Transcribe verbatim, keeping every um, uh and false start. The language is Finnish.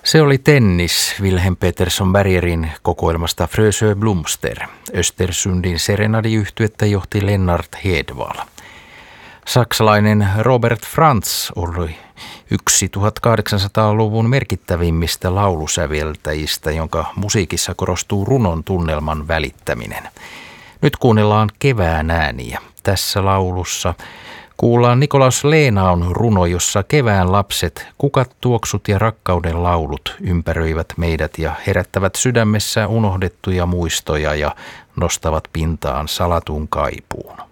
Se oli tennis Wilhelm Petersson Bergerin kokoelmasta Frösö Blomster. Östersundin serenadiyhtyettä johti Lennart Hedvall. Saksalainen Robert Franz oli yksi tuhatkahdeksansataaluvun merkittävimmistä laulusäveltäjistä, jonka musiikissa korostuu runon tunnelman välittäminen. Nyt kuunnellaan kevään ääniä. Tässä laulussa kuullaan Nikolaus Leenaun runo, jossa kevään lapset, kukat, tuoksut ja rakkauden laulut ympäröivät meidät ja herättävät sydämessä unohdettuja muistoja ja nostavat pintaan salatun kaipuun.